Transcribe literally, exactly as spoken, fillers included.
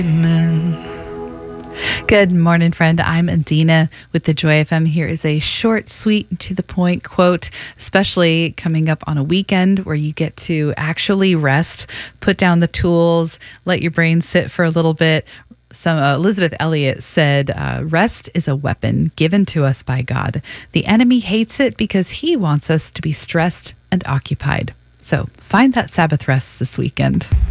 Good morning, friend. I'm Adina with the Joy F M. Here is a short, sweet, and to the point quote, especially coming up on a weekend where you get to actually rest, put down the tools, let your brain sit for a little bit. Some uh, Elizabeth Elliot said, uh, rest is a weapon given to us by God. The enemy hates it because he wants us to be stressed and occupied. So find that Sabbath rest this weekend.